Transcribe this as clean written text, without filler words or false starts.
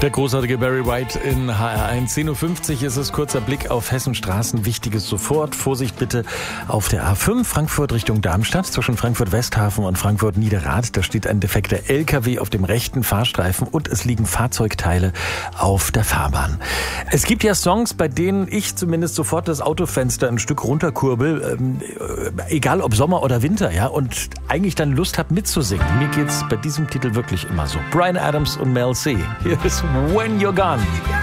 Der großartige Barry White in HR1. 10.50 Uhr ist es, kurzer Blick auf Hessens Straßen. Wichtiges sofort. Vorsicht bitte auf der A5 Frankfurt Richtung Darmstadt. Zwischen Frankfurt-Westhafen und Frankfurt-Niederrad. Da steht ein defekter LKW auf dem rechten Fahrstreifen und es liegen Fahrzeugteile auf der Fahrbahn. Es gibt ja Songs, bei denen ich zumindest sofort das Autofenster ein Stück runterkurbel. Egal ob Sommer oder Winter, ja. Und eigentlich dann Lust habe mitzusingen. Mir geht's bei diesem Titel wirklich immer so. Bryan Adams und Mel C. Hier ist When You're Gone.